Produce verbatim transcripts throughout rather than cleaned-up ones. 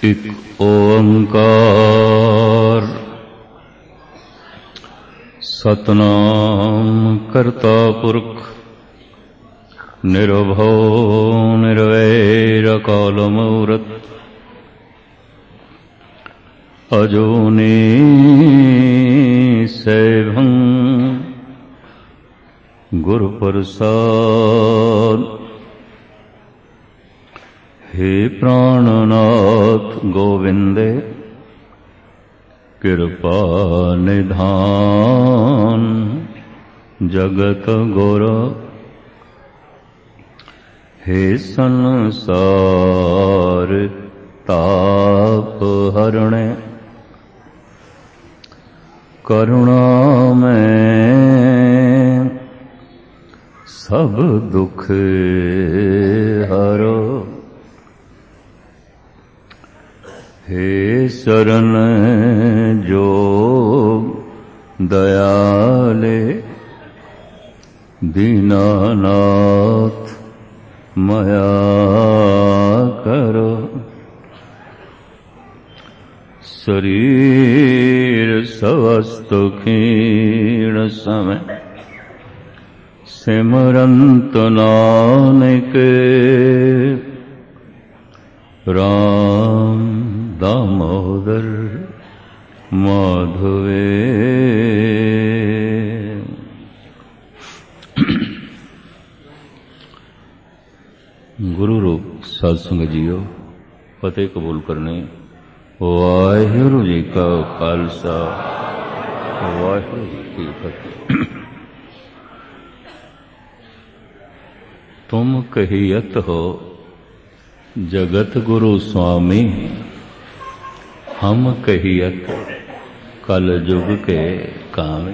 ਇੱਕ ਓੰਕਾਰ ਸਤਨਾਮ ਕਰਤਾ ਪੁਰਖ ਨਿਰਭਉ ਨਿਰਵੈਰ ਅਕਾਲ ਮੂਰਤ ਅਜੂਨੀ ਸੈਭੰ ਗੁਰ ਪ੍ਰਸਾਦ। हे प्राणनाथ गोविंदे कृपा निधान जगत गुर। हे संसार ताप हरणे करुणा में सब दुख हरो। हे शरण जोग दयाले दीनानाथ मया करो। शरीर स्वस्थ क्षीण समय सिमरंत नानक राम दामोदर माधवे। गुरु रूप साध संगत जीओ फतेह कबूल करने। वाहिगुरु जी का खालसा वाहिगुरु जी की फतेह। तुम कहियत हो जगत गुरु स्वामी, हम कहियत कल जुग के कामी।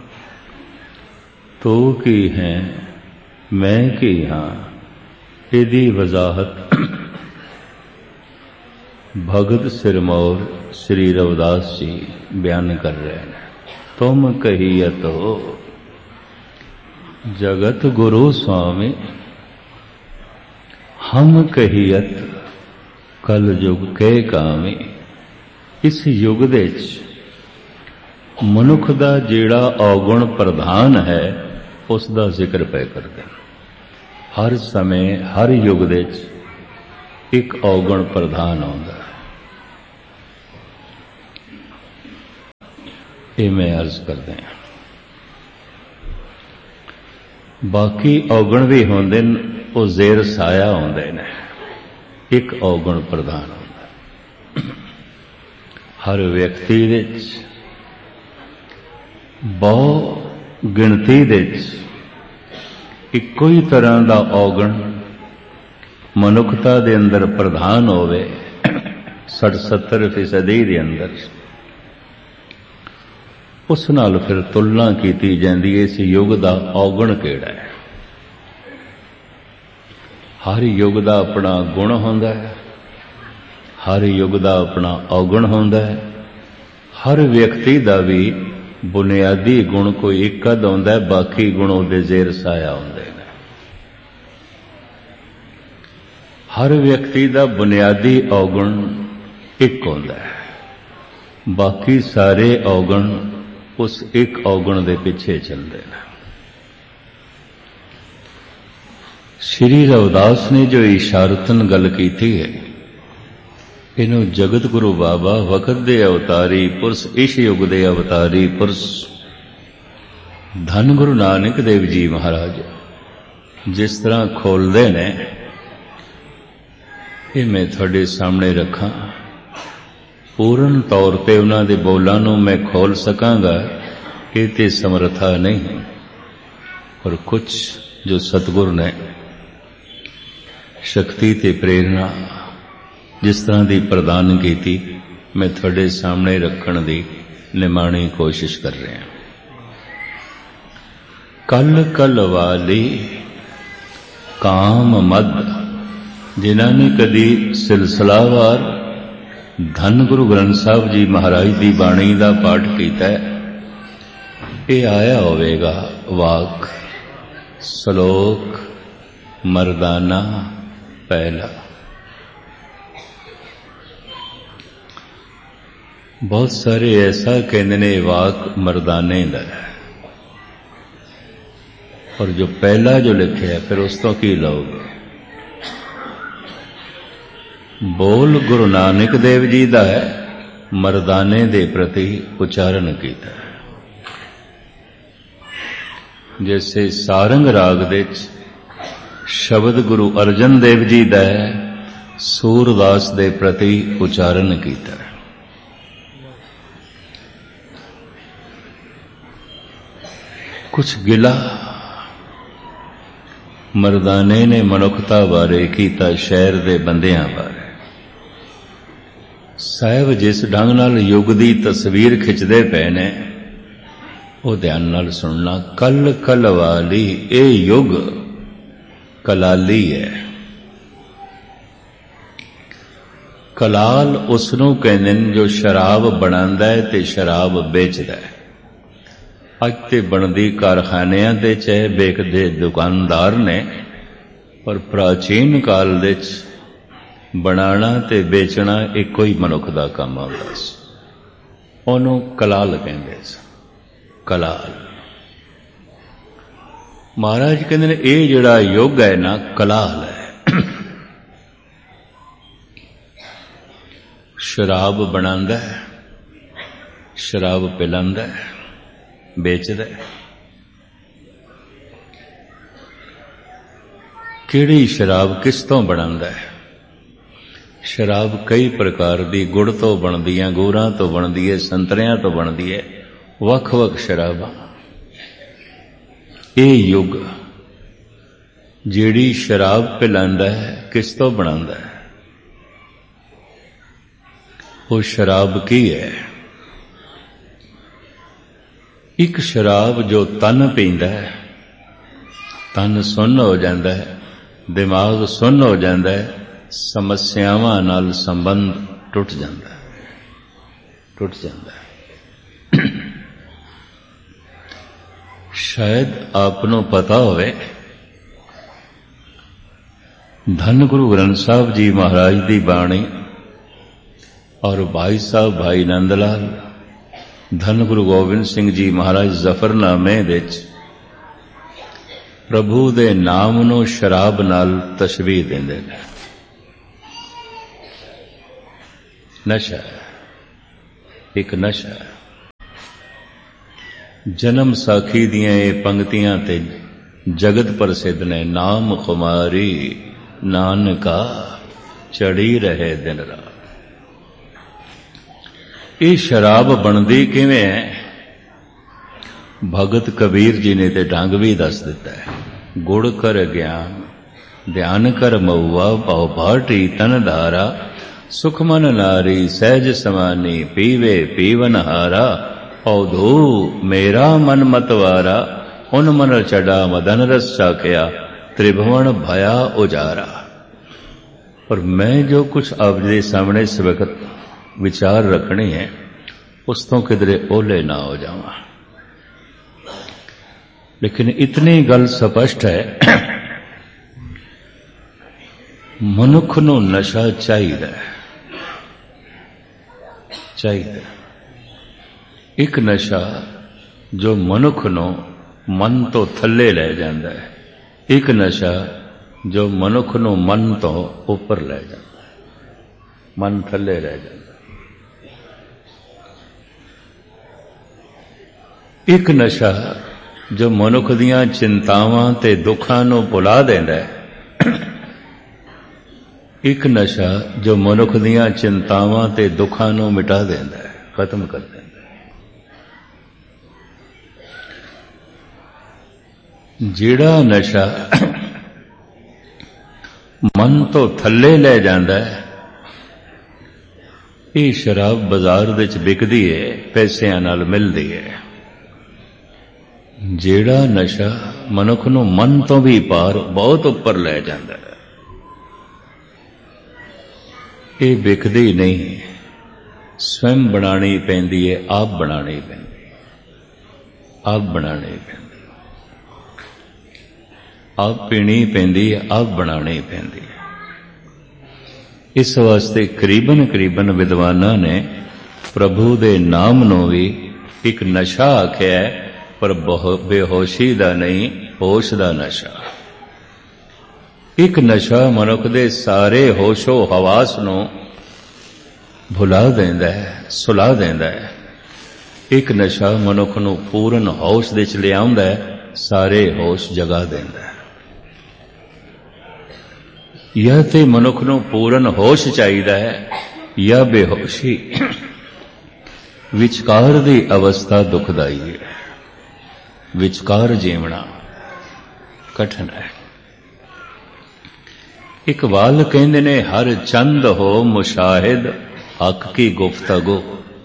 तू की है मैं की हाँ, इदी वजाहत भगत सिरमौर श्री रविदास जी बयान कर रहे हैं। तुम कहियत हो जगत गुरु स्वामी, हम कहियत कल युग के कामी। इस युग दे च मनुख दा जेड़ा औगुण प्रधान है उस दा जिक्र पै करदे। हर समय हर युग दे च एक औगुण प्रधान आउंदा है। ये मैं अर्ज करदे हां। बाकी औगुण भी होंदे न, वो जेर साया होंदे ने। एक औगुण प्रधान होंदा हर व्यक्ति दे बहु गिणती दे इक्को ही तरह का औगुण मनुखता दे अंदर प्रधान होवे। सठ सत्तर फीसदी दे अंदर उस नाल फिर तुलना की जाती है इस युग का औगुण केड़ा है। हर युग का अपना गुण होंदा है, हर युग का अपना औगुण होंदा है। हर व्यक्ति का भी बुनियादी गुण कोई एक अद होंदा है, बाकी गुण उहदे जेर साया होंदे ने। हर व्यक्ति का बुनियादी औगुण एक होंदा है, बाकी सारे औगुण उस एक औगुण दे पिछे चलते हैं। श्री रविदास ने जो इशारतन गल की थी है, इनू जगत गुरु बाबा वक्त दे अवतारी पुरुष, इस युग दे अवतारी पुरुष धन गुरु नानक देव जी महाराज जिस तरह खोलते ने, ये मैं थोड़े सामने रखा। पूर्ण तौर पर उन्होंने दे बोलों नू मैं खोल सकांगा, ये ते समर्था नहीं। और कुछ जो सतगुर ने शक्ति ते प्रेरणा जिस तरह की प्रदान की थी, मैं थोड़े सामने रखने की निमाणी कोशिश कर रहा हूं। कल कल वाली काम मद, जिन्होंने कदी सिलसिलावार धन गुरु ग्रंथ साहब जी महाराज की बाणी का पाठ किया है, ये आया होवेगा वाक श्लोक मर्दाना पहला। बहुत सारे ऐसा कहते ने वाक मर्दाने दा, और जो पहला जो लिखे है फिर उस तो की लोगे। बोल गुरु नानक देव जी दा है, मर्दाने दे प्रति उच्चारण किया। जैसे सारंग राग दे शब्द गुरु अर्जन देव जी दा है, सूरदास दे प्रति उच्चारण किया। कुछ गिला मर्दाने ने मनुखता बारे कीता, शहर दे बंदियां बारे। साहिब जिस ढंग नाल युग दी तस्वीर खिंचदे पे ने, वो ध्यान नाल सुनना। कल कल वाली ए युग कलाली है। कलाल उसनू कहंदे ने जो शराब बनांदा है ते शराब बेचदा है। अज ते बनदी कारखानियां दे चाहे बेचदे दुकानदार ने, पर प्राचीन काल दे बनाना ते बेचना इको ही मनुख दा काम हुंदा सी। ओनू कलाल कहंदे सी, कलाल। महाराज कहंदे ने ये जिहड़ा युग है ना, कलाल है। शराब बनांदा है, शराब पिलांदा है, बेचदा है। किहड़ी शराब किस तो बनांदा है? शराब कई प्रकार दी, गुड़ तो बनदी है, अंगूरां तो बनदी है, संतरियां तो बनदी है, वख वख शराबां। ये युग जिहड़ी शराब पिलांदा है किस तो बनांदा है? वो शराब की है? एक शराब जो तन पींदा है, तन सुन्न हो जाता है, दिमाग सुन्न हो जाता है, समस्यावां नाल संबंध टुट जाता है, टुट जाता है। शायद आपनों पता होवे, धन गुरु ग्रंथ साहब जी महाराज दी बाणी और भाई साहब भाई नंदलाल, धन गुरु गोबिंद सिंह जी महाराज जफरनामे विच प्रभु दे नाम नूं शराब नाल तशबीह देंदे ने। नशा, एक नशा। जन्म साखी दियां ये पंक्तियां ते जगत प्रसिद्ध ने। नाम खुमारी नानका चढ़ी रहे दिन रात। ये शराब बनदी किवें है? भगत कबीर जी ने ते ढंग भी दस दिता है। गुड़ कर ज्ञान ध्यान कर मऊआ, पाओ भाटी तन धारा, सुख मन नारी सहज समानी, पीवे पीवन हारा, औधो मेरा मन मतवारा, उन मन चढ़ा मदन रस चाखया, त्रिभुवन भया उजारा। और मैं जो कुछ आपके सामने इस वक्त विचार रखने हैं, उस तो किधरे ओले ना हो जावा। लेकिन इतनी गल स्पष्ट है, मनुख नूं नशा चाहिए, चाहिए। एक नशा जो मनुख नूं मन तो थले ले जाता है, एक नशा जो मनुख नूं मन तो ऊपर ले जाता है, मन थले रह जाता है। एक नशा जो मनुख दियां चिंतावां ते दुखां नूं भुला देंदा है, एक नशा जो मनुख दियां चिंतावां ते दुखां नूं मिटा देंदा है, खत्म कर देंदा है। जिहड़ा नशा मन तो थले ले जांदा है, ये शराब बाजार विच बिकदी है, पैसिਆਂ नाल मिलदी है। जेड़ा नशा मनुख नूं मन तो भी पार बहुत उपर ले जाता है, ये बिकदी नहीं, स्वयं बनानी पैंदी है, आप बनानी पैंदी, आप बनानी पैंदी, आप पीनी पैंदी है, आप बनानी पैंदी है। इस वास्ते करीबन करीबन विद्वानां ने प्रभु दे नाम नूं भी एक नशा आख्या है, पर बेहोशी दा नहीं, होश दा नशा। एक नशा मनुख दे सारे होशो हवास नूं भुला देंदा है, सुला देंदा है। एक नशा मनुख नूं पूर्ण होश दे च लिआउंदा है, सारे होश जगा देंदा है। यह ते मनुख नूं पूर्ण होश चाहिदा है, या बेहोशी। विचकार दी अवस्था दुखदाई है, विचकार जीवना कठिन है। इकबाल कहंदे ने, हर चंद हो मुशाहिद हक की गुफ्तगू।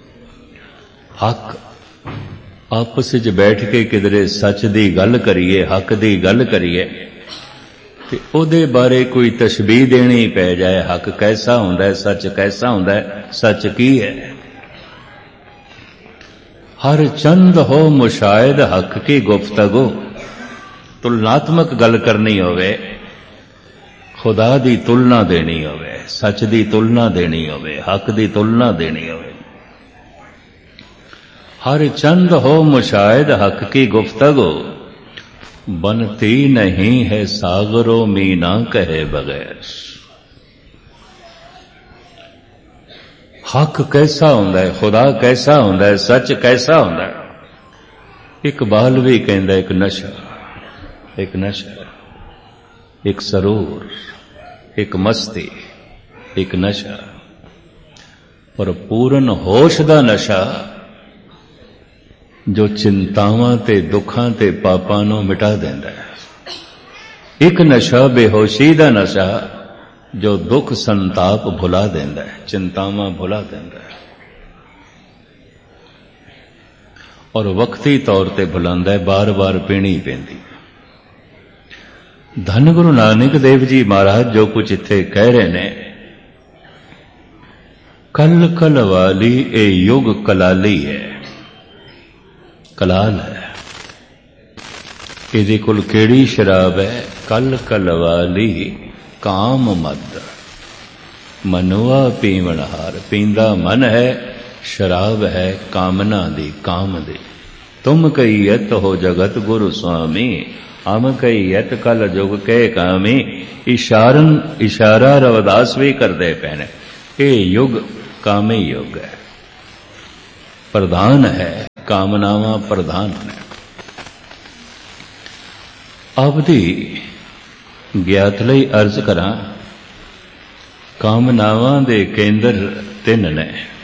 हक आपस विच बैठ के किधरे सच दी गल करिए, हक दी गल करिए, ते ओदे बारे कोई तशबीह देनी पै जाए, हक कैसा हुंदा है, सच कैसा हुंदा है, सच की है। हर चंद हो मुशाहिद हक की गुफ्तगू। तुलनात्मक गल करनी होवे, खुदा दी तुलना देनी होवे, सच दी तुलना देनी होवे, हक दी तुलना देनी होवे। हर चंद हो मुशाहिद हक की गुफ्तगू, बनती नहीं है सागरों मीना कहे बगैर। हक कैसा हुंदा है, खुदा कैसा हुंदा है, सच कैसा हुंदा है। इकबाल भी कहंदा एक नशा, एक नशा, एक सरूर, एक मस्ती, एक नशा, पर पूर्ण होश दा नशा जो चिंतावां ते दुखां ते पापां नूं मिटा देंदा है। एक नशा बेहोशी दा नशा जो दुख संताप भुला देंदा है, चिंतावां भुला देंदा है, और वक्ती तौर ते भुलांदा है, बार बार पीनी पैंदी। धन गुरु नानक देव जी महाराज जो कुछ इत्थे कह रहे ने, कल कल वाली ए युग कलाली है, कलाल है। इहदे कोल केड़ी शराब है? कल कल वाली काम मद, मनुआ पीवण हार। पींदा मन है, शराब है कामना दी, काम दी। तुम कहीयत हो जगत गुरु स्वामी, हम कहीयत कल जुग के कामी। इशारन इशारा रविदास भी करते पैने, ये युग कामी युग है, प्रधान है, कामनावां प्रधान ने। आपदी ज्ञात लई अर्ज करा, कामनावां दे केंद्र तिन ने,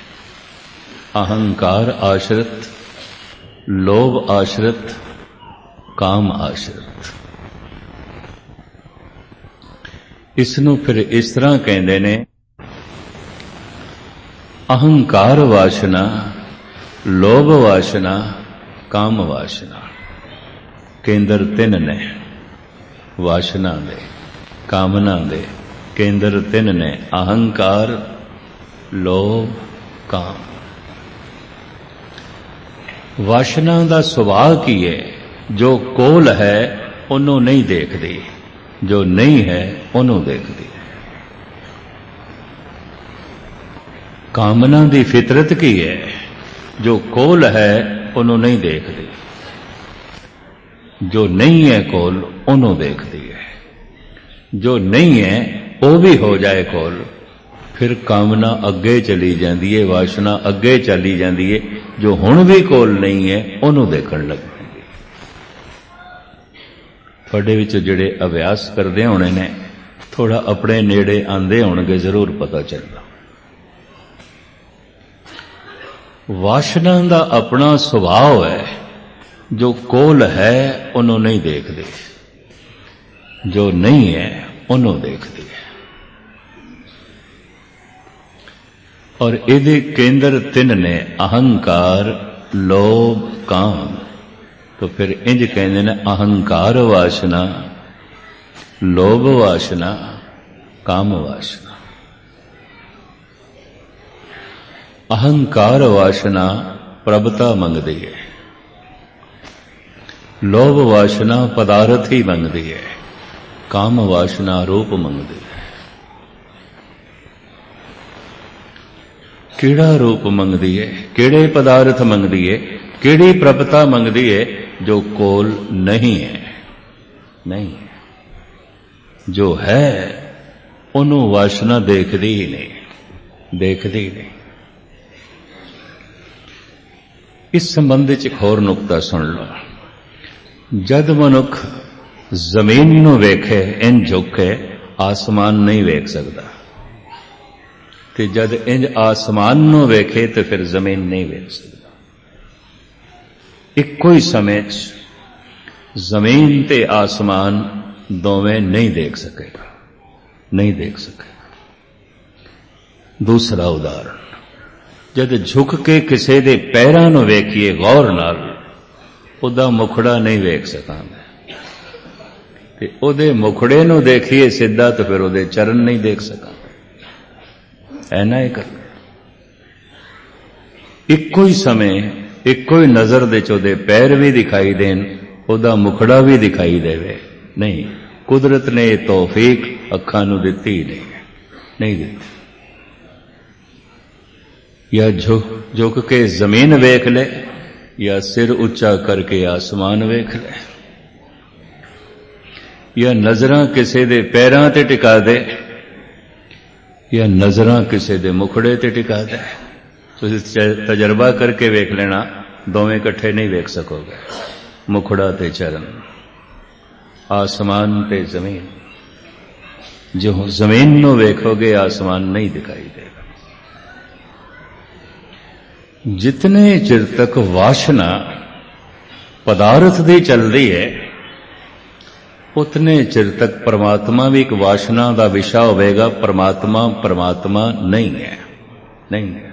अहंकार आश्रित, लोभ आश्रित, काम आश्रित। इसनूं फिर इस तरह कहंदे ने, अहंकार वासना, लोभ वासना, काम वासना। केंद्र तिन ने, वासना दे, कामना दे केंद्र तिन ने, अहंकार, लोभ, काम। वासना दा सुभाव की है? जो कोल है उन्हों नहीं देखती, जो नहीं है उन्हों देखती। कामना दी फितरत की है? जो कोल है उन्हों नहीं देखती, जो नहीं है कोल उन्हों देखती है। जो नहीं है वो भी हो जाए कोल, फिर कामना अगे चली जाती है, वासना अगे चली जाती है। जो हुण भी कोल नहीं है उन्हों देखण लग पैंदी। तुहाडे विच जिहड़े अभ्यास करदे होणे ने, थोड़ा अपने नेड़े आंदे होणगे, जरूर पता चलदा। वासना दा अपना सुभाव है, जो कोल है उन्हों नहीं देखते, जो नहीं है उन्हों देखती है। और इहदे केंद्र तिन ने, अहंकार, लोभ, काम। तो फिर इंज कहंदे ने, अहंकार वासना, लोभ वासना, काम वासना। अहंकार वासना प्रभता मंगदी है, लोभ वासना पदार्थ ही मंगदी है, काम वासना रूप मंगदी है। ਕਿਹੜਾ ਰੂਪ ਮੰਗਦੀ ਹੈ, ਕਿਹੜੇ ਪਦਾਰਥ ਮੰਗਦੀ ਹੈ, ਕਿਹੜੀ ਪ੍ਰਭਤਾ ਮੰਗਦੀ ਹੈ ਜੋ ਕੋਲ ਨਹੀਂ ਹੈ। ਨਹੀਂ ਹੈ, ਜੋ ਹੈ ਉਹਨੂੰ ਵਾਸ਼ਨਾ ਦੇਖਦੀ ਹੀ ਨਹੀਂ, ਦੇਖਦੀ ਹੀ ਨਹੀਂ। ਇਸ ਸੰਬੰਧ ਵਿੱਚ ਇੱਕ ਹੋਰ ਨੁਕਤਾ ਸੁਣ ਲਓ। ਜਦ ਮਨੁੱਖ ਜ਼ਮੀਨ ਨੂੰ ਵੇਖੇ ਇੰਝ ਝੁਕ ਕੇ, ਆਸਮਾਨ ਨਹੀਂ ਵੇਖ ਸਕਦਾ, ਤੇ ਜਦ ਇੰਝ ਆਸਮਾਨ ਨੂੰ ਵੇਖੇ ਤੇ ਫਿਰ ਜ਼ਮੀਨ ਨਹੀਂ ਵੇਖ ਸਕਦਾ। ਇੱਕੋ ਹੀ ਸਮੇਂ 'ਚ ਜ਼ਮੀਨ ਤੇ ਆਸਮਾਨ ਦੋਵੇਂ ਨਹੀਂ ਦੇਖ ਸਕੇਗਾ, ਨਹੀਂ ਦੇਖ ਸਕੇਗਾ। ਦੂਸਰਾ ਉਦਾਹਰਨ, ਜਦ ਝੁਕ ਕੇ ਕਿਸੇ ਦੇ ਪੈਰਾਂ ਨੂੰ ਵੇਖੀਏ ਗੌਰ ਨਾਲ, ਉਹਦਾ ਮੁਖੜਾ ਨਹੀਂ ਵੇਖ ਸਕਾਂਗੇ, ਤੇ ਉਹਦੇ ਮੁਖੜੇ ਨੂੰ ਦੇਖੀਏ ਸਿੱਧਾ ਤਾਂ ਫਿਰ ਉਹਦੇ ਚਰਨ ਨਹੀਂ ਦੇਖ ਸਕਾਂਗੇ। ਐਨਾ ਹੀ ਕਰ, ਇੱਕੋ ਹੀ ਸਮੇਂ ਇੱਕੋ ਹੀ ਨਜ਼ਰ ਦੇ 'ਚ ਉਹਦੇ ਪੈਰ ਵੀ ਦਿਖਾਈ ਦੇਣ, ਉਹਦਾ ਮੁਖੜਾ ਵੀ ਦਿਖਾਈ ਦੇਵੇ, ਨਹੀਂ। ਕੁਦਰਤ ਨੇ ਇਹ ਤੌਫੀਕ ਅੱਖਾਂ ਨੂੰ ਦਿੱਤੀ ਨਹੀਂ, ਨਹੀਂ ਦਿੱਤੀ। या झुक झुक के जमीन वेख ले, या सिर उच्चा करके आसमान वेख ले, या नजरां किसी दे पैरां ते टिका दे, या नजरां किसी दे मुखड़े ते टिका दे। तुसीं तजर्बा करके वेख लेना, दोवें इकट्ठे नहीं वेख सकोगे। मुखड़ा ते चरण, आसमान ते जमीन। जो जमीन नूं वेखोगे आसमान नहीं दिखाई देगा। जितने चिर तक वासना पदार्थ दी चलती है, उतने चिर तक परमात्मा भी एक वासना का विषय होगा। परमात्मा परमात्मा नहीं है, नहीं है।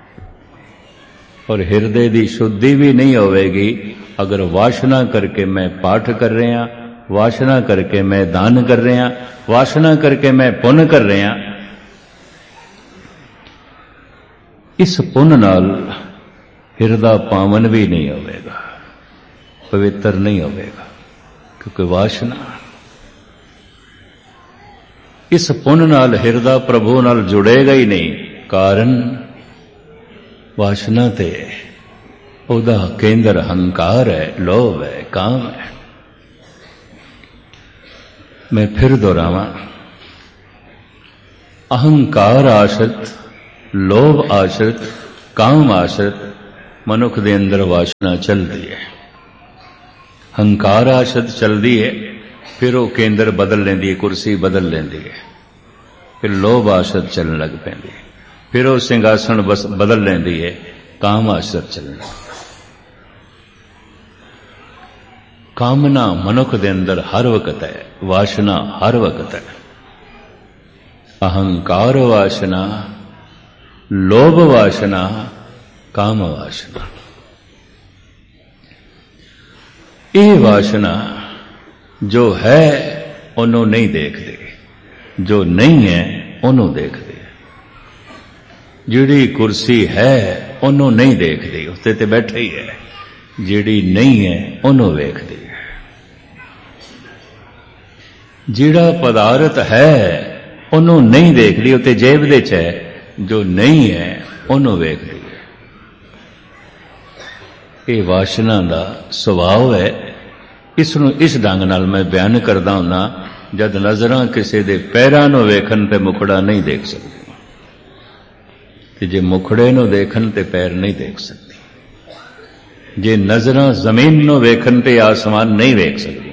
और हृदय की शुद्धि भी नहीं होगी अगर वासना करके मैं पाठ कर रहा, वासना करके मैं दान कर रहा, वासना करके मैं पुण्य कर रहा। इस पुण्य नाल हृदय पावन भी नहीं होगा, पवित्र नहीं होगा, क्योंकि वासना। इस पुण्य नाल हृदय प्रभु नाल जुड़ेगा ही नहीं, कारण वासना ते ओदा केंद्र अहंकार है, लोभ है, काम है। मैं फिर दोहरावां, अहंकार आश्रित, लोभ आश्रित, काम आश्रित मनुख दे अंदर वासना चलती है। हंकार आश्रित चलती है, फिर वो केंद्र बदल लेंदी है, कुर्सी बदल लेंदी है। फिर लोभ आश्रित चलने लग पैंदी है, फिर वो सिंहासन बस बदल लेंदी है, काम आश्रित चलना। कामना मनुख दे अंदर हर वक्त है, वासना हर वक्त है। अहंकार वासना, लोभ वासना, काम वासना। ये वासना जो है उन्हों नहीं देखते, जो नहीं है उन्हों देखते। जिहड़ी कुर्सी है उन्हों नहीं देखती, उत्ते ते बैठे ही है। जिहड़ी नहीं है उन्हों वेखदी है। जिहड़ा पदार्थ है उन्हों नहीं देखती, उत्ते जेब दे च है। जो नहीं है उन्हों वेखदी है। ये वासना का सुभाव है। इसनूं इस ढंग नाल मैं बयान करदा हुंदा, जद नजरां किसी दे पैरां नूं वेखण ते मुखड़ा नहीं देख सकदी, ते जे मुखड़े नूं देखण ते पैर नहीं देख सकदी। जे नजरां जमीन नूं वेखण ते आसमान नहीं वेख सकदी,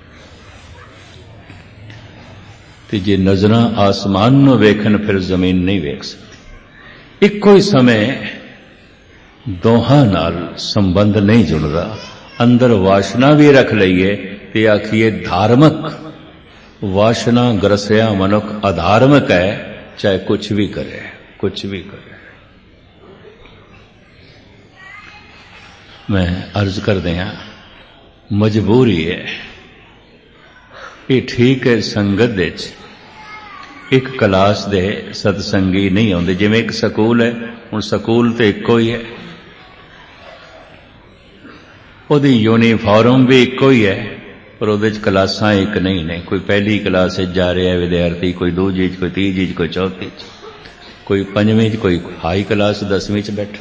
ते जे नजरां आसमान नूं वेखण फिर जमीन नहीं वेख सकदी। इक्को ही समय दोहां नाल संबंध नहीं जुड़दा। अंदर वासना भी रख लईए ते आखिए धार्मिक। वासना ग्रसिया मनुख अधार्मिक है, चाहे कुछ भी करे, कुछ भी करे। मैं अर्ज कर दिया, मजबूरी है। ये ठीक है, संगत दे एक क्लास दे सतसंगी नहीं आउंदे। जिवें एक स्कूल है, हुण स्कूल तो इक्को ही है, उहदी यूनीफॉर्म भी इक्को ही है, पर उहदे च क्लासां एक नहीं ने। कोई पहली क्लास जा रहा है विद्यार्थी, कोई दूजी च, कोई तीजी च, कोई चौथी च। कोई पंजवीं च, कोई हाई क्लास दसवीं च बैठा।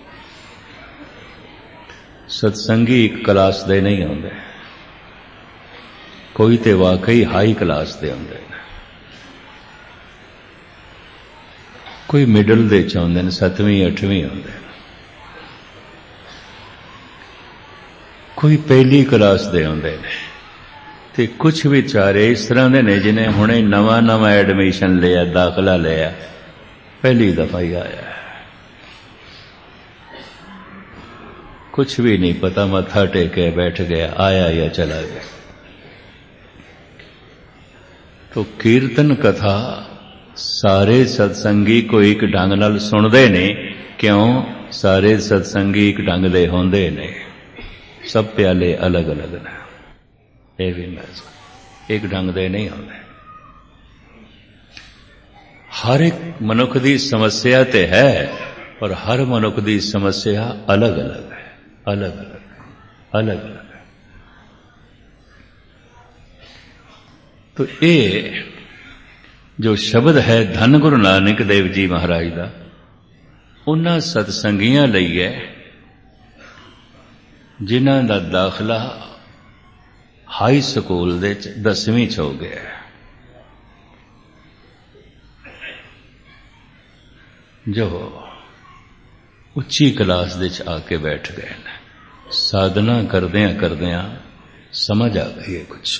सत्संगी एक क्लास दे नहीं आउंदे, कोई ते वाकई हाई क्लास दे आउंदे, कोई मिडल दे च आउंदे ने, सतवीं अठवीं आउंदे, कोई पहली क्लास दे आउंदे ने, ते कुछ विचारे इस तरह दे ने जिन्हें हुणे नवा नवा एडमिशन लिया, दाखला लिया, पहली दफा ही आया, कुछ भी नहीं पता, मत्था टेके बैठ गया, आया या चला गया। तो कीर्तन कथा सारे सत्संगी को एक ढंग नाल सुनदे ने, क्यों? सारे सत्संगी एक ढंग दे होंदे ने, सब प्याले अलग अलग ने, ये भी मैं एक ढंग दे नहीं होंदे। हर एक मनुख दी समस्या ते है, पर हर मनुख दी समस्या अलग अलग है, अलग अलग अलग अलग है। तो ये जो शब्द है धन गुरु नानक देव जी महाराज दा, उन्हां सतसंगियां लई है जिन्हां दा दाखला हाई स्कूल दे दसवीं च हो गया है, जो उच्ची क्लास दे च आके बैठ गए ने, साधना करदियां करदियां समझ आ गई है कुछ।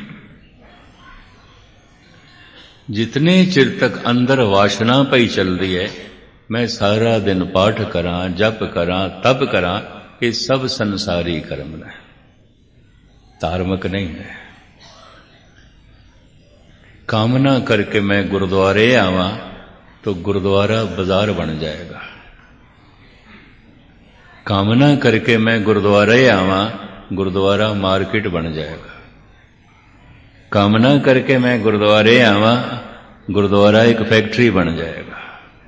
जितने चिर तक अंदर वासना पई चलती है, मैं सारा दिन पाठ करा, जप करा, तप करा, ये सब संसारी कर्म है, धार्मिक नहीं है। कामना करके मैं गुरुद्वारे आवा तो गुरुद्वारा बाजार बन जाएगा, कामना करके मैं गुरुद्वारे आवा, गुरुद्वारा मार्केट बन जाएगा, कामना करके मैं गुरुद्वारे आवा, गुरुद्वारा एक फैक्ट्री बन जाएगा।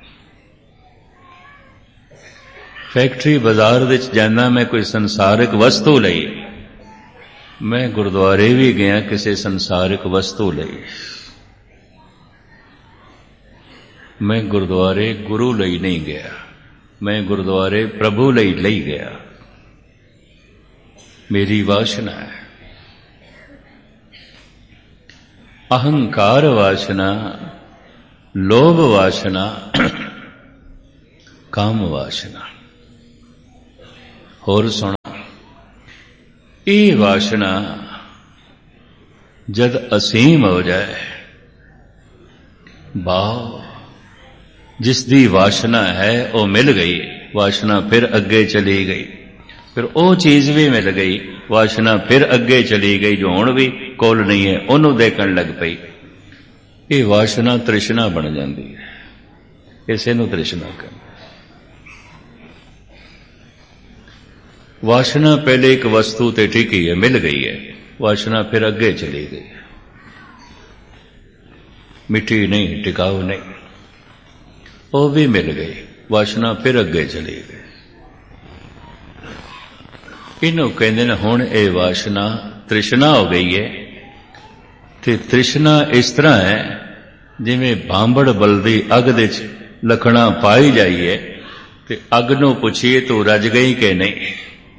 फैक्ट्री बाजार विच जाना मैं कोई संसारिक वस्तु लई, मैं गुरुद्वारे भी गया किसी संसारिक वस्तु लई, मैं गुरुद्वारे गुरु लई नहीं गया, मैं गुरुद्वारे प्रभु लई लई गया। मेरी वासना है, अहंकार वासना, लोभ वासना, काम वासना। और सुना, ये वासना जद असीम हो जाए, भाव जिसदी वासना है वो मिल गई, वासना फिर अगे चली गई, फिर वो चीज भी मिल गई, वासना फिर अगे चली गई, जो हुण भी कोल नहीं है उन्हों देखण लग पई। ये वासना तृष्णा बन जाती है, इसे नूं तृष्णा कहते। वासना पहले एक वस्तु ते टिकी है, मिल गई है, वासना फिर अगे चली गई, मिठी नहीं, टिकाऊ नहीं, वो भी मिल गई, वासना फिर अगे चली गई। इन्हों कहते हैं हुण ये वासना तृष्णा हो गई है। ते तृष्णा इस तरह है जिवें भांबड़ बलदी अग दे लखना पाई जाइए, ते अग नूं पुछिए तू रज गई कि नहीं।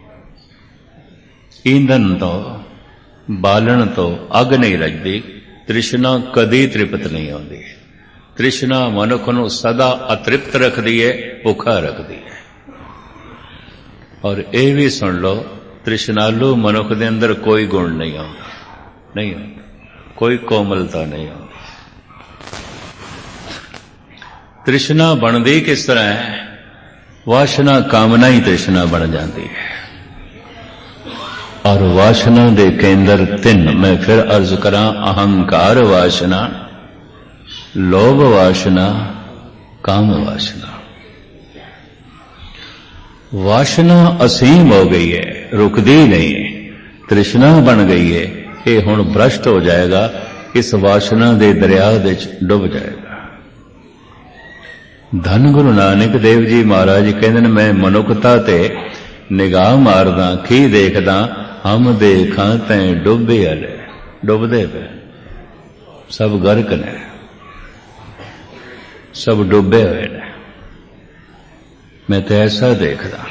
ईंधन तो बालन तो अग नहीं रजदी, तृष्णा कदी तृप्त नहीं होती। तृष्णा मनुख नूं सदा अतृप्त रखदी है, भुखा रखदी है। और यह भी सुन लो, तृष्णालु मनुख दे अंदर कोई गुण नहीं आता, नहीं आता, कोई कोमलता नहीं आती। तृष्णा बनती किस तरह है? वासना कामना ही तृष्णा बन जाती है। और वासना दे केंद्र तीन, मैं फिर अर्ज करा, अहंकार वासना, लोभ वासना, काम वासना। वासना असीम हो गई है, रुकदी नहीं, तृष्णा बन गई है, ये हुण भ्रष्ट हो जाएगा, इस वासना दे दरिया दे डुब जाएगा। धन गुरु नानक देव जी महाराज कहते हैं, मैं मनुखता ते निगाह मारदा, की देखदा, हम देखा तैं डुबे हले, डुबदे पे सब गर्क ने। सब डुबे हुए ने। मैं तो ऐसा देखदा।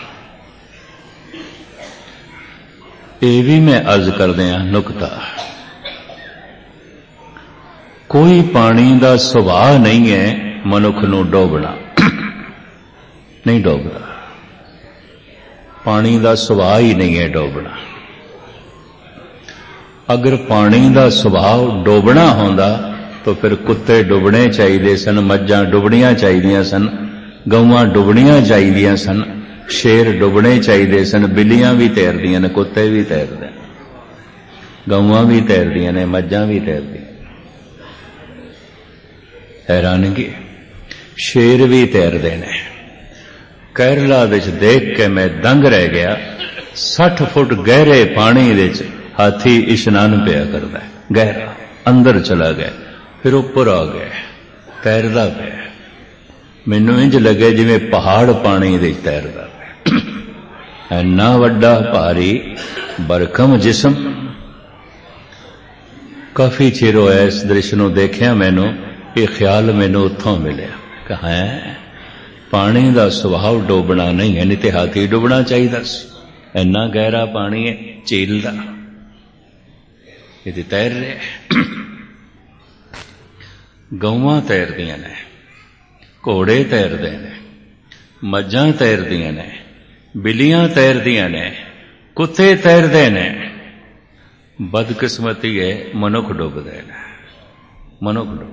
ये भी मैं अर्ज करदिया नुकता, कोई पानी का सुभाव नहीं है मनुख नूं डोबना, नहीं डोबदा। पानी का सुभाव ही नहीं है डोबना। अगर पानी का सुभाव डोबना होंदा तो फिर कुत्ते डुबने चाहिए सन, मज्जां डुबनियां चाहिए सन, गौवां डुबनियां चाहिए सन, शेर डुबने चाहिए सन, बिल्लियां भी तैरदियां ने, कुत्ते भी तैरते हैं, गौवां भी तैरदियां ने, मज्जां भी तैरदियां। हैरानगी, शेर भी तैरते हैं। केरला विच देख के मैं दंग रह गया। सठ फुट गहरे पानी विच हाथी इशनान पिया करता है, गहरा अंदर चला गया, फिर ऊपर आ गया, तैरदा पिया। मैनू इंज लगे जिवें पहाड़ पानी विच तैरदा पिया। इन्ना वड्डा भारी बरकम जिस्म। काफी चिर होया इस दृश्य नूं देखिया, मैनू ये ख्याल मैनू उत्थों मिलिया कि है पानी का सुभाव डोबना नहीं है, नहीं तो हाथी डुबना चाहिए। इन्ना गहरा पानी है झील का, ये तैर रहे। गौवां तैरदियां ने, घोड़े तैरते ने, मज्जां तैरदियां ने, बिल्लियां तैरदियां ने, कुत्ते तैरते ने। बदकिस्मती है मनुख डुबदे ने, मनुख डुबदा।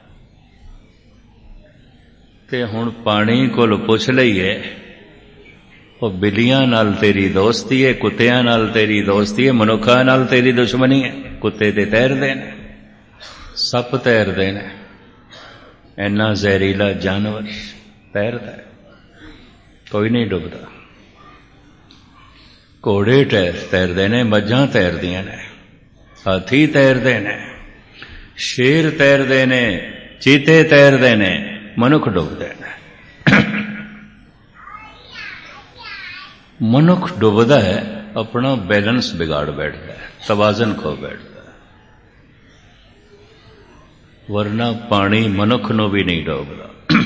ते हुण पानी कोल पुछ लईए, वो बिल्लियां नाल तेरी दोस्ती है, कुत्तियां नाल तेरी दोस्ती है, मनुखा नाल तेरी दुश्मनी है। कुत्ते ते तैरदे ने, सप तैरदे ने, इन्ना जहरीला जानवर तैरदा है, कोई नहीं डुबदा। घोड़े तैरदे ने, मज्जां तैरदियां ने, हाथी तैरदे ने, शेर तैरदे ने, चीते तैरदे ने, मनुख डुबदे ने। मनुख डुबदा है, अपना बैलेंस बिगाड़ बैठता है, तवाजन खो बैठता है। वरना पानी मनुख नूं भी नहीं डोबदा।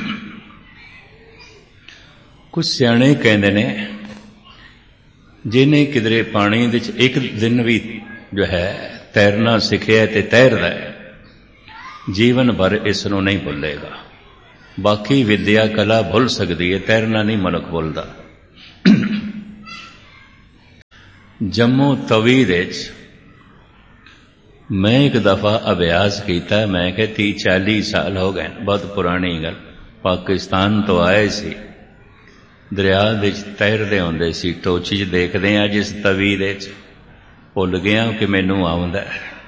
कुछ सियाणे कहंदे ने, जिन्हें किधरे पानी विच एक दिन भी जो है तैरना सीखिया ते तैरदा है, जीवन भर इस नूं नहीं भुलेगा। बाकी विद्या कला भुल सकती है, तैरना नहीं मनुख भुलदा। जम्मू तवी दे मैं एक दफा अभ्यास किया, मैं कहा ती चाली साल हो गए, बहुत पुरानी गल। पाकिस्तान तो आए सी, दरिया दे तैरदे होंदे सी, टोची च देखदे आ जिस तवी दे भुल गया कि मैनू आउंदा।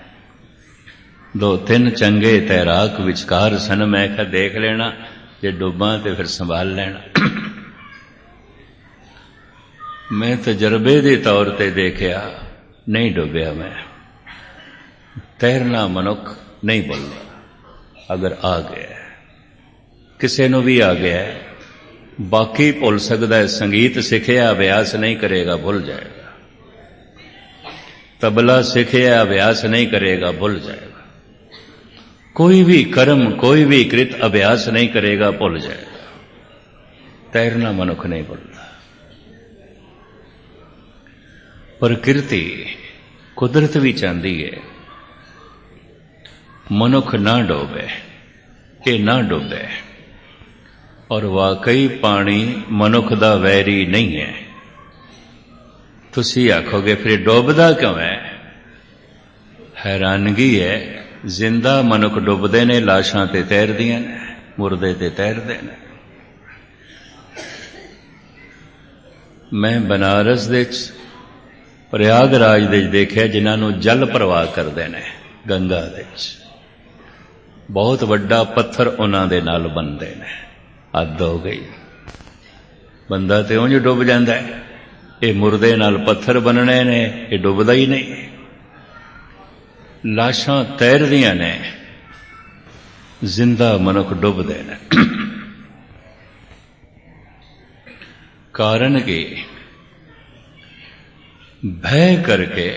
दो तीन चंगे तैराक विचकार सन, मैं कहा देख लेना, जे डुबा तो फिर संभाल लेना। मैं तजर्बे के तौर पर देखिया, नहीं डुबया मैं। तैरना मनुख नहीं भुलदा। अगर आ गया, किसी नूं भी आ गया, बाकी भुल सकता है। संगीत सीखिया, अभ्यास नहीं करेगा, भुल जाएगा। तबला सीखिया, अभ्यास नहीं करेगा, भुल जाएगा। कोई भी कर्म, कोई भी कृत अभ्यास नहीं करेगा, भूल जाएगा। तैरना मनुख नहीं भूलता। प्रकृति, कुदरत भी चाहती है मनुख ना डूबे, ये ना डूबे। और वाकई पानी मनुख दा वैरी नहीं है। तुसी आखोगे फिर डूबदा क्यों है? हैरानगी है, जिंदा मनुख डुबदे ने, लाशां ते तैरदियां ने, मुर्दे ते तैरदे ने। मैं बनारस दे प्रयागराज दे देखिया जिन्हां नूं जल प्रवाह करदे ने गंगा दे। बहुत वड्डा पत्थर उन्हां दे नाल बनदे ने। हद हो गई, बंदा ते उंज डुब जांदा है, ये मुर्दे नाल पत्थर बनने ने, ये डुबदा ही नहीं। लाशां तैरदियां ने, जिंदा मनुख डुबदे ने। कारण कि भय करके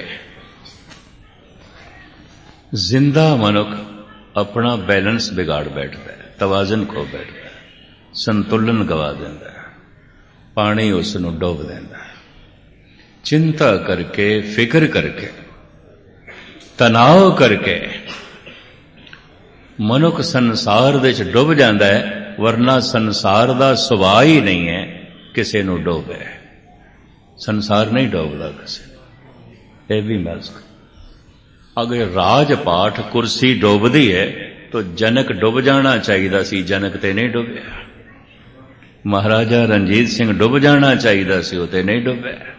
जिंदा मनुख अपना बैलेंस बिगाड़ बैठता है। ਤਵਾਜ਼ਨ ਖੋ ਬੈਠਦਾ ਹੈ, ਸੰਤੁਲਨ ਗਵਾ ਦਿੰਦਾ ਹੈ, ਪਾਣੀ ਉਸ ਨੂੰ ਡੁੱਬ ਦਿੰਦਾ ਹੈ। ਚਿੰਤਾ ਕਰਕੇ, ਫਿਕਰ ਕਰਕੇ, ਤਣਾਅ ਕਰਕੇ ਮਨੁੱਖ ਸੰਸਾਰ ਦੇ ਵਿੱਚ ਡੁੱਬ ਜਾਂਦਾ ਹੈ, ਵਰਨਾ ਸੰਸਾਰ ਦਾ ਸੁਭਾਅ ਹੀ ਨਹੀਂ ਹੈ ਕਿਸੇ ਨੂੰ ਡੋਬੇ। ਸੰਸਾਰ ਨਹੀਂ ਡੋਬਦਾ ਕਿਸੇ ਨੂੰ। ਇਹ ਵੀ ਮੈਂ ਅਗਰ ਰਾਜ ਪਾਠ ਕੁਰਸੀ ਡੋਬਦੀ ਹੈ ਤਾਂ ਜਨਕ ਡੁੱਬ ਜਾਣਾ ਚਾਹੀਦਾ ਸੀ, ਜਨਕ ਤੇ ਨਹੀਂ ਡੁੱਬਿਆ। ਮਹਾਰਾਜਾ ਰਣਜੀਤ ਸਿੰਘ ਡੁੱਬ ਜਾਣਾ ਚਾਹੀਦਾ ਸੀ, ਉਹ ਤੇ ਨਹੀਂ ਡੁੱਬਿਆ।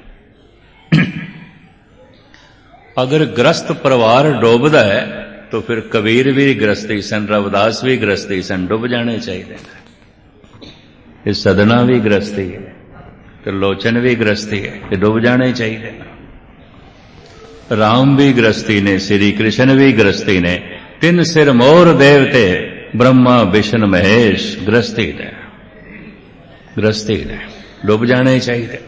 ਅਗਰ ਗ੍ਰਸਤ ਪਰਿਵਾਰ ਡੋਬਦਾ ਹੈ ਤਾਂ ਫਿਰ ਕਬੀਰ ਵੀ ਗ੍ਰਸਤੀ ਸਨ, ਰਵਿਦਾਸ ਵੀ ਗ੍ਰਸਤੀ ਸਨ, ਡੁੱਬ ਜਾਣੇ ਚਾਹੀਦੇ ਨੇ। ਇਹ ਸਦਨਾ ਵੀ ਗ੍ਰਸਤੀ ਹੈ, त्रिलोचन भी गृहस्थी है, ये डूब जाने चाहिए। राम भी गृहस्थी ने, श्री कृष्ण भी गृहस्थी ने, तीन सिर मोर देवते ब्रह्मा विष्णु महेश गृहस्थी ने, गृहस्थी ने डूब जाने चाहिए।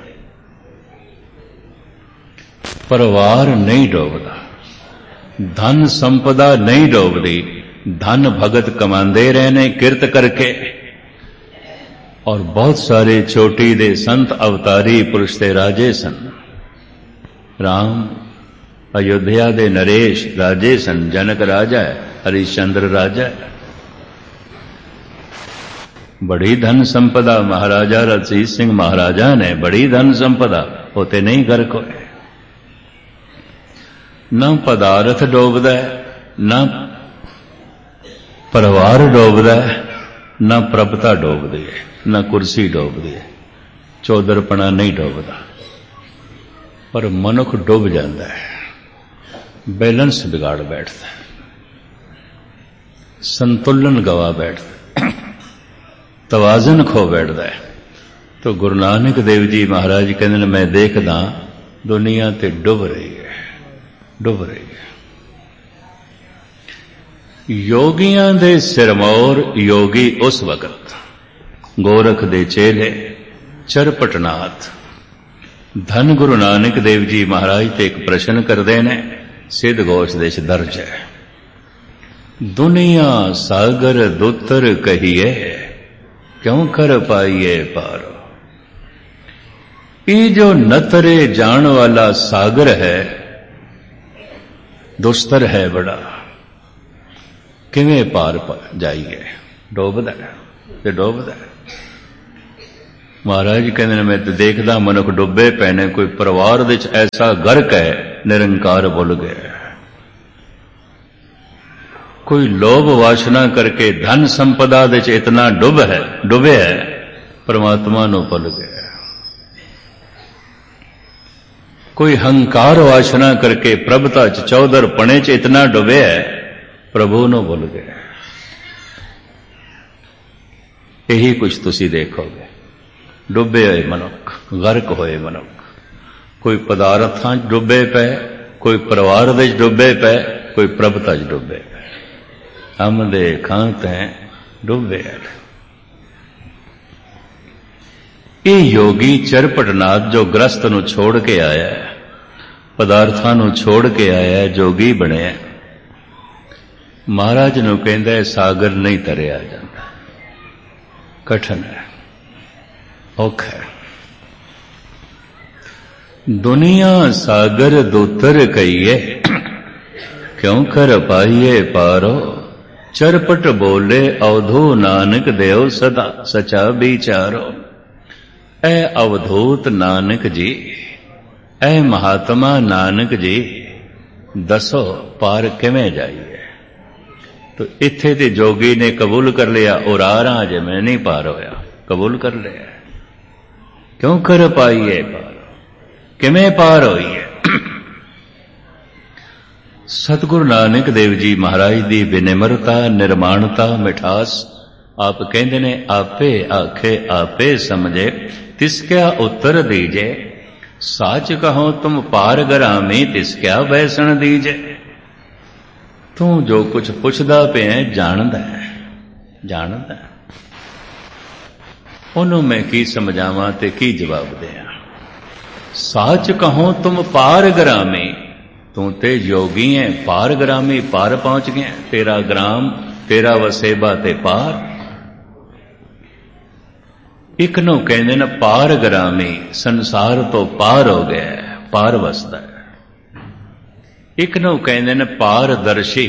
परिवार नहीं डूबता, धन संपदा नहीं डूबती, धन भगत कमांदे रहने किरत करके। और बहुत सारे चोटी दे संत अवतारी पुरुष ते राजे सन। राम अयोध्या दे नरेश राजे सन, जनक राजा है, हरिश्चंद्र राजा है। बड़ी धन संपदा महाराजा रणजीत सिंह महाराजा ने बड़ी धन संपदा होते नहीं गर्क होए। न पदार्थ डोबदा है, न परिवार डोबदा है, न प्रभुता डोबदी है, न कुर्सी डोबदी है, चौधरपना नहीं डोबदा। पर मनुख डुब जाता है, बैलेंस बिगाड़ बैठता है, संतुलन गवा बैठता है, तवाजन खो बैठता है। तो गुरु नानक देव जी महाराज कहते हैं, मैं देखदा दुनिया ते डुब रही है, डुब रही है। योगियां दे सिरमौर योगी उस वक्त गोरख दे चेले चरपटनाथ धन गुरु नानक देव जी महाराज ते एक प्रश्न करते हैं, सिद्ध घोष दे दर्ज है। दुनिया सागर दुतर कहिए क्यों कर पाइए पारो। ये जो नतरे जान वाला सागर है दुस्तर है बड़ा, किवें पार जाइए, डोबदा है, डोबदा है। महाराज कहते हैं, मैं तो देखदा मनुख डुबे पैने, कोई परिवार विच ऐसा गर्क है निरंकार भुल गया, कोई लोभ वासना करके धन संपदा विच इतना डुब है डुबे है परमात्मा नूं भुल गया, कोई हंकार वासना करके प्रभुता च चौधर पने च इतना डुबे है प्रभु नूं भुल गया। यही कुछ तुसी देखोगे, डुबे हुए मनुख, गर्क होए मनुख, कोई पदार्थां च डुबे पे, कोई परिवार विच डुबे पे, कोई प्रभुता च डुबे पे। हम दे खांत हैं डुबे। ये योगी चरपटनाथ जो ग्रस्त नूं छोड़ के आया है, पदार्थां नूं छोड़ के आया है, जोगी बने, महाराज नूं कहंदा है सागर नहीं तरिया जाता, कठिन है, औखा है। दुनिया सागर दुतर कहिए क्यों कर पाइए पारो। चरपट बोले अवधू नानक देव सदा सचा विचारो। ऐ अवधूत नानक जी, ऐ महात्मा नानक जी, दसो पार किवें जाइए। तो इत्थे ते जोगी ने कबूल कर लिया, और आ रहा जे मैं नहीं पार होया, कबूल कर लिया। क्यों कर पाइए पार, किवें पार होइए। सतगुरु नानक देव जी महाराज दी विनिम्रता, निर्माणता, मिठास आप कहते ने, आपे आखे आपे समझे, तिसक्या उत्तर दीजे। साच कहो तुम पार गरामी, तिसक्या वैसण दीजे। तू जो कुछ पुछदा पे जानदा है, जानदा है, उन्होंने मैं की समझावां ते की जवाब दिया। साच कहो तुम पार ग्रामी, तू ते योगी है, पार ग्रामी, पार पहुंच गया। तेरा ग्राम तेरा वसेबा ते पार, ਇੱਕ ਨੂੰ ਕਹਿੰਦੇ ਨੇ ਪਾਰ ਗ੍ਰਾਮੀ, ਸੰਸਾਰ ਤੋਂ ਪਾਰ ਹੋ ਗਿਆ, ਪਾਰ ਵਸਦਾ ਹੈ। ਇੱਕ ਨੂੰ ਕਹਿੰਦੇ ਨੇ ਪਾਰਦਰਸ਼ੀ,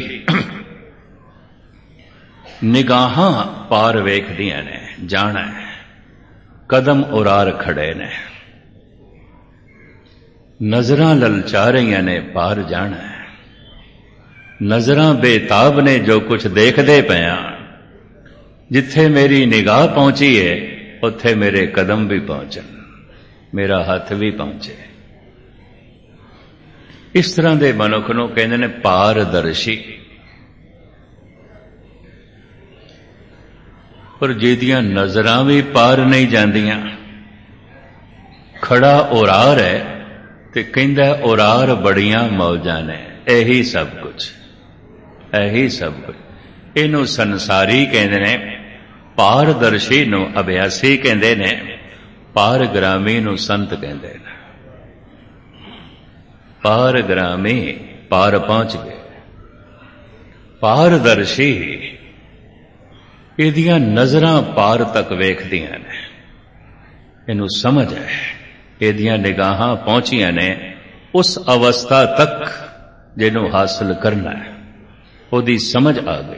ਨਿਗਾਹਾਂ ਪਾਰ ਵੇਖਦੀਆਂ ਨੇ, ਜਾਣਾ ਹੈ, ਕਦਮ ਉਰਾਰ ਖੜੇ ਨੇ, ਨਜ਼ਰਾਂ ਲਲਚਾ ਰਹੀਆਂ ਨੇ, ਪਾਰ ਜਾਣਾ ਹੈ। ਨਜ਼ਰਾਂ ਬੇਤਾਬ ਨੇ, ਜੋ ਕੁਛ ਦੇਖਦੇ ਪਿਆ, ਜਿੱਥੇ ਮੇਰੀ ਨਿਗਾਹ ਪਹੁੰਚੀ ਹੈ ਉੱਥੇ ਮੇਰੇ ਕਦਮ ਵੀ ਪਹੁੰਚਣ, ਮੇਰਾ ਹੱਥ ਵੀ ਪਹੁੰਚੇ। ਇਸ ਤਰ੍ਹਾਂ ਦੇ ਮਨੁੱਖ ਨੂੰ ਕਹਿੰਦੇ ਨੇ ਪਾਰਦਰਸ਼ੀ। ਪਰ ਜਿਹਦੀਆਂ ਨਜ਼ਰਾਂ ਵੀ ਪਾਰ ਨਹੀਂ ਜਾਂਦੀਆਂ, ਖੜਾ ਉਰਾਰ ਹੈ ਤੇ ਕਹਿੰਦਾ ਉਰਾਰ ਬੜੀਆਂ ਮੌਜਾਂ ਨੇ, ਇਹੀ ਸਭ ਕੁਝ, ਇਹੀ ਸਭ ਕੁਝ। ਇਹਨੂੰ ਸੰਸਾਰੀ ਕਹਿੰਦੇ ਨੇ, ਪਾਰਦਰਸ਼ੀ ਨੂੰ ਅਭਿਆਸੀ ਕਹਿੰਦੇ ਨੇ, ਪਾਰਗ੍ਰਾਮੀ ਨੂੰ ਸੰਤ ਕਹਿੰਦੇ ਨੇ। ਪਾਰਗ੍ਰਾਮੀ ਪਾਰ ਪਹੁੰਚ ਗਏ, ਪਾਰਦਰਸ਼ੀ ਇਹਦੀਆਂ ਨਜ਼ਰਾਂ ਪਾਰ ਤੱਕ ਵੇਖਦੀਆਂ ਨੇ, ਇਹਨੂੰ ਸਮਝ ਹੈ, ਇਹਦੀਆਂ ਨਿਗਾਹਾਂ ਪਹੁੰਚੀਆਂ ਨੇ ਉਸ ਅਵਸਥਾ ਤੱਕ ਜਿਹਨੂੰ ਹਾਸਲ ਕਰਨਾ ਹੈ, ਉਹਦੀ ਸਮਝ ਆ ਗਈ,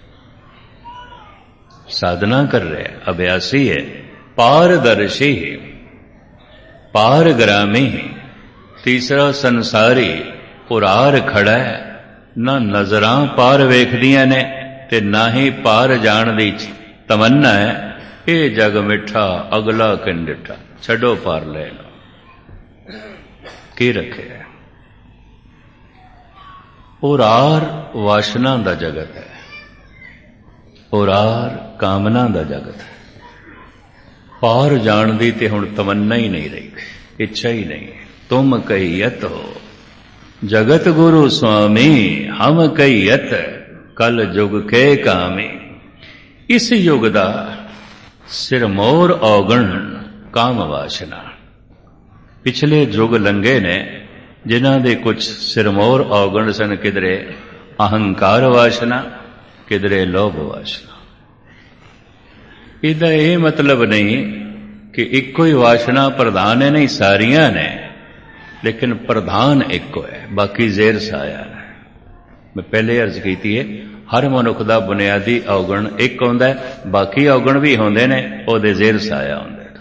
ਸਾਧਨਾ ਕਰ ਰਿਹਾ, ਅਭਿਆਸੀ ਹੈ। ਪਾਰਦਰਸ਼ੀ, ਪਾਰਗ੍ਰਾਮੀ, ਤੀਸਰਾ ਸੰਸਾਰੀ, ਉਰਾਰ ਖੜਾ ਹੈ, ਨਾ ਨਜ਼ਰਾਂ ਪਾਰ ਵੇਖਦੀਆਂ ਨੇ ਤੇ ਨਾ ਹੀ ਪਾਰ ਜਾਣ ਦੀ ਤਮੰਨਾ ਹੈ। ਇਹ ਜਗ ਮਿੱਠਾ ਅਗਲਾ ਕਿਨ ਡਿਠਾ, ਛੱਡੋ ਪਾਰ ਲੈਣਾ, ਕੀ ਰੱਖਿਆ। ਉਰਾਰ ਵਾਸ਼ਨਾ ਦਾ ਜਗਤ ਹੈ, ਉਰਾਰ ਕਾਮਨਾ ਦਾ ਜਗਤ ਹੈ। ਪਾਰ ਜਾਣ ਦੀ ਤੇ ਹੁਣ ਤਮੰਨਾ ਹੀ ਨਹੀਂ ਰਹੀ, ਇੱਛਾ ਹੀ ਨਹੀਂ। ਤੁਮ ਕਹੀਅਤ ਹੋ ਜਗਤ ਗੁਰੂ ਸੁਆਮੀ, ਹਮ ਕਹੀਅਤ ਕਲ ਜੁਗ ਕੇ ਕਾਮੀ। ਇਸ ਯੁਗ ਦਾ ਸਿਰਮੌਰ ਔਗਣ ਕਾਮ ਵਾਸ਼ਨਾ। ਪਿਛਲੇ ਯੁਗ ਲੰਘੇ ਨੇ ਜਿਨ੍ਹਾਂ ਦੇ ਕੁਝ ਸਿਰਮੌਰ ਔਗਣ ਸਨ, ਕਿਧਰੇ ਅਹੰਕਾਰ ਵਾਸ਼ਨਾ, ਕਿਧਰੇ ਲੋਭ ਵਾਸ਼ਨਾ। ਇਹਦਾ ਇਹ ਮਤਲਬ ਨਹੀਂ ਕਿ ਇੱਕੋ ਹੀ ਵਾਸ਼ਨਾ ਪ੍ਰਧਾਨ ਹੈ, ਨਹੀਂ, ਸਾਰੀਆਂ ਨੇ, ਲੇਕਿਨ ਪ੍ਰਧਾਨ ਇੱਕੋ ਹੈ, ਬਾਕੀ ਜ਼ੇਰ ਸਾਇਆ ਹੈ। ਮੈਂ ਪਹਿਲੇ ਅਰਜ਼ ਕੀਤੀ ਹੈ, ਹਰ ਮਨੁੱਖ ਦਾ ਬੁਨਿਆਦੀ ਔਗਣ ਇੱਕ ਹੁੰਦਾ ਹੈ, ਬਾਕੀ ਔਗਣ ਵੀ ਹੁੰਦੇ ਨੇ, ਉਹਦੇ ਜ਼ੇਰ ਸਾਇਆ ਹੁੰਦਾ ਹੈ।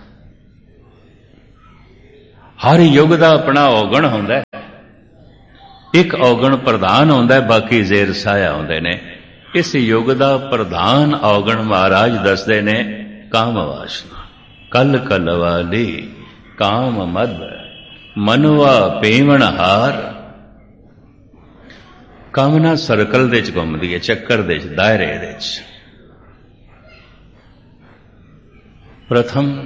ਹਰ ਯੁੱਗ ਦਾ ਆਪਣਾ ਔਗਣ ਹੁੰਦਾ ਹੈ, ਇੱਕ ਔਗਣ ਪ੍ਰਧਾਨ ਹੁੰਦਾ ਹੈ, ਬਾਕੀ ਜ਼ੇਰ ਸਾਇਆ ਹੁੰਦੇ ਨੇ। ਇਸ ਯੁੱਗ ਦਾ ਪ੍ਰਧਾਨ ਔਗਣ ਮਹਾਰਾਜ ਦੱਸਦੇ ਨੇ ਕਾਮ ਵਾਸ਼ਨਾ। ਕਲ ਕਲ ਵਾਲੀ ਕਾਮ ਮਦ ਮਨਵਾ ਪੇਵਣ ਹਾਰ। ਕਾਮਨਾ ਸਰਕਲ ਦੇ ਚ ਘੁੰਮਦੀ ਹੈ, ਚੱਕਰ ਦੇ ਚ, ਦਾਇਰੇ ਦੇ ਚ। ਪ੍ਰਥਮ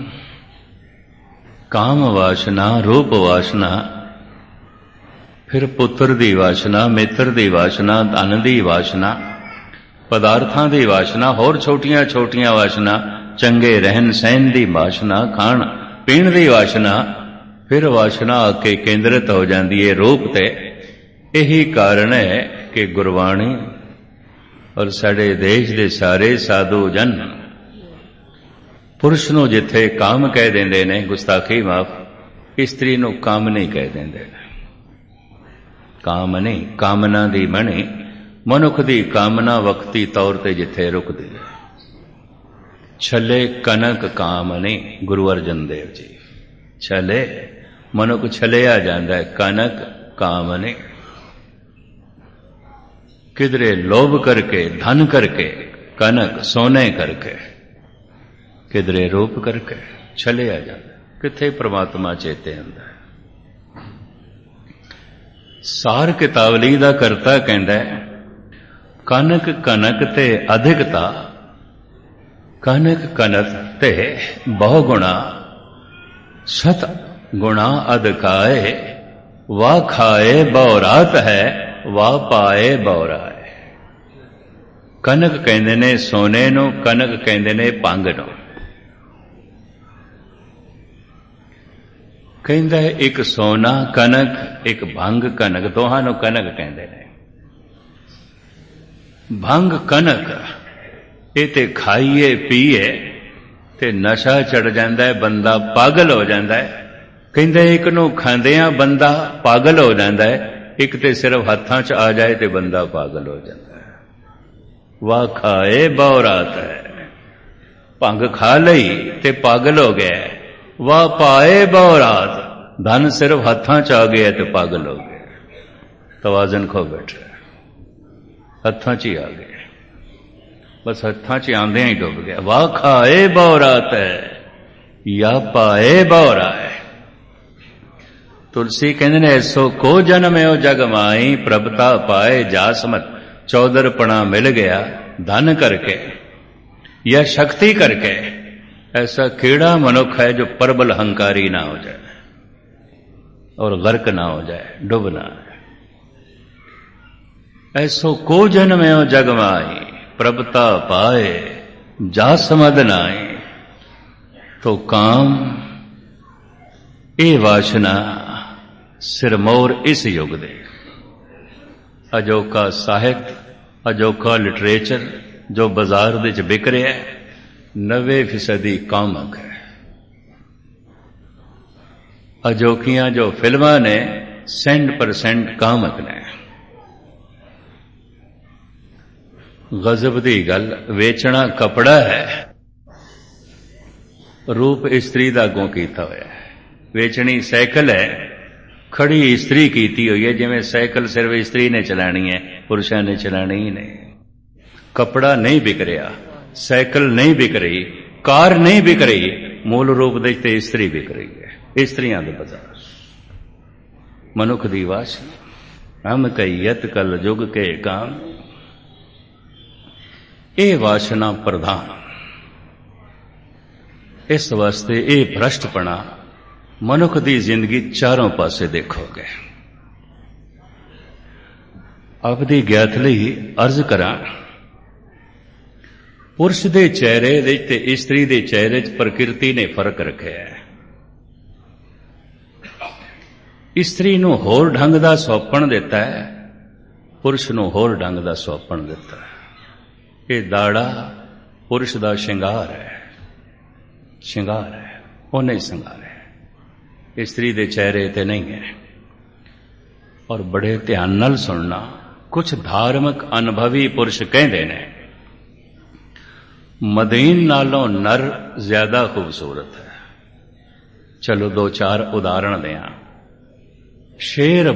ਕਾਮ ਵਾਸ਼ਨਾ, ਰੂਪ ਵਾਸ਼ਨਾ, ਫਿਰ ਪੁੱਤਰ ਦੀ ਵਾਸ਼ਨਾ, ਮਿੱਤਰ ਦੀ ਵਾਸ਼ਨਾ, ਧਨ ਦੀ ਵਾਸ਼ਨਾ, ਪਦਾਰਥਾਂ ਦੀ ਵਾਸ਼ਨਾ, ਹੋਰ ਛੋਟੀਆਂ ਛੋਟੀਆਂ ਵਾਸ਼ਨਾ, ਚੰਗੇ ਰਹਿਣ ਸਹਿਣ ਦੀ ਵਾਸ਼ਨਾ, ਖਾਣ ਪੀਣ ਦੀ ਵਾਸ਼ਨਾ। ਫਿਰ ਵਾਸ਼ਨਾ ਆ ਕੇ ਕੇਂਦਰਿਤ ਹੋ ਜਾਂਦੀ ਹੈ ਰੂਪ ਤੇ। ਇਹੀ ਕਾਰਨ ਹੈ ਕਿ ਗੁਰਬਾਣੀ ਔਰ ਸਾਡੇ ਦੇਸ਼ ਦੇ ਸਾਰੇ ਸਾਧੂ ਜਨ ਪੁਰਸ਼ ਨੂੰ ਜਿੱਥੇ ਕਾਮ ਕਹਿ ਦਿੰਦੇ ਨੇ, ਗੁਸਤਾਖੀ ਮਾਫ, ਇਸਤਰੀ ਨੂੰ ਕਾਮ ਨਹੀਂ ਕਹਿ ਦਿੰਦੇ। ਕਾਮ ਨਹੀਂ, ਕਾਮਨਾ ਦੀ ਬਣੀ, ਮਨੁੱਖ ਦੀ ਕਾਮਨਾ ਵਕਤੀ ਤੌਰ ਤੇ ਜਿੱਥੇ ਰੁਕਦੀ ਹੈ। ਛਲੇ ਕਨਕ ਕਾਮ ਨਹੀਂ, ਗੁਰੂ ਅਰਜਨ ਦੇਵ ਜੀ। ਛਲੇ, ਮਨੁੱਖ ਛਲਿਆ ਜਾਂਦਾ ਹੈ, ਕਨਕ ਕਾਮ ਨਹੀਂ। ਕਿਧਰੇ ਲੋਭ ਕਰਕੇ, ਧਨ ਕਰਕੇ, ਕਨਕ ਸੋਨੇ ਕਰਕੇ, ਕਿਧਰੇ ਰੂਪ ਕਰਕੇ ਛਲਿਆ ਜਾਂਦਾ, ਕਿੱਥੇ ਪ੍ਰਮਾਤਮਾ ਚੇਤੇ ਹੁੰਦਾ ਹੈ। ਸਾਰ ਕਿਤਾਵਲੀ ਦਾ ਕਰਤਾ ਕਹਿੰਦਾ ਹੈ, ਕਨਕ ਕਨਕ ਤੇ ਅਧਿਕਤਾ, ਕਨਕ ਕਨਕ ਤੇ ਬਹੁ ਗੁਣਾ, ਸਤ ਗੁਣਾ ਅਧਿਕਾਏ, ਵਾ ਖਾਏ ਬਹੁਰਾਤ ਹੈ, ਵਾ ਪਾਏ ਬਹੁਰਾਏ। ਕਨਕ ਕਹਿੰਦੇ ਨੇ ਸੋਨੇ ਨੂੰ, ਕਨਕ ਕਹਿੰਦੇ ਨੇ ਭੰਗ ਨੂੰ। ਕਹਿੰਦਾ ਇੱਕ ਸੋਨਾ ਕਨਕ, ਇੱਕ ਭੰਗ ਕਨਕ, ਦੋਹਾਂ ਨੂੰ ਕਨਕ ਕਹਿੰਦੇ ਨੇ। ਭੰਗ ਕਨਕ ਇਹ ਤੇ ਖਾਈਏ ਪੀਏ, ते नशा चढ़ जाता है, बंदा पागल हो जाता है। कहते एक नूं खांदियां बंदा पागल हो जाता है, एक ते सिर्फ हत्थां च आ जाए तो बंदा पागल हो जाता है। वाह खाए बहुरात है, भंग खा लई ते पागल हो गया। वाह पाए बहुरात, धन सिर्फ हत्थां च आ गया तो पागल हो गया। तवाजन खो बैठा, हत्थां च ही आ गया, बस हत्थां च आंदे ही डुब गया। वाह खाए बहुरात है या पाए बहुरा है। तुलसी कहते ने ऐसो को जन्म है जग माई, प्रभता पाए जासमत। चौधरपना मिल गया धन करके या शक्ति करके। ऐसा केड़ा मनुख है जो प्रबल हंकारी ना हो जाए और गर्क ना हो जाए, डूब ना। ऐसो को जन्म है जग माई, प्रभता पाए जासमद नाई। तो काम ए वासना सिरमौर इस युग दे। अजोका साहित्य, अजोका लिटरेचर जो बाजार विच बिक रहा है, नवे फीसदी कामक है। अजोकियां जो फिल्मां ने सेंट परसेंट कामक ने। गजब दी गल, वेचना कपड़ा है, रूप इस्त्री दा अगों कीता होया है। वेचनी साइकिल है, खड़ी इस्त्री कीती हुई है। जिवें साइकिल सिर्फ इस्त्री ने चलानी है, पुरुषों ने चलानी ही नहीं। कपड़ा नहीं बिक रहा, साइकिल नहीं बिक रही, कार नहीं बिक रही, मूल रूप देखते इस्त्री बिक रही है। इस्त्रियां दे बाजार, मनुख दी वासना। हम कईयत कल युग के काम, ए वासना प्रधान। इस वास्ते ए भ्रष्टपना मनुख दी जिंदगी चारों पासे देखोगे। आपदी ज्ञात लई अर्ज करा, पुरुष दे चेहरे दे ते इस्त्री दे चेहरे च प्रकृति ने फर्क रखा है। इस्त्री नूं होर ढंग दा सौंपण दिता है, पुरुष नूं होर ढंग दा सौंपण दिता है। ये दाड़ा पुरुष दा श्रृंगार है, श्रृंगार है, वो नहीं श्रृंगार है, इस्त्री दे चेहरे ते नहीं है। और बड़े ध्यान नाल सुनना, कुछ धार्मिक अनुभवी पुरुष कहते ने मदीन नालों नर ज्यादा खूबसूरत है। चलो दो चार उदाहरण दें। शेर